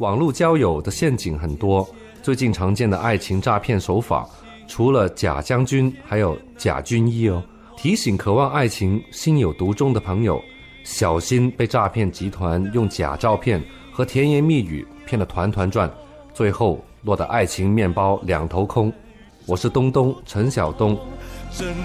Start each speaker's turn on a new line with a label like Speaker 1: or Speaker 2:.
Speaker 1: 网络交友的陷阱很多，最近常见的爱情诈骗手法，除了假将军，还有假军医哦。提醒渴望爱情、心有独钟的朋友，小心被诈骗集团用假照片和甜言蜜语骗得团团转，最后落得爱情面包两头空。我是东东陈晓东。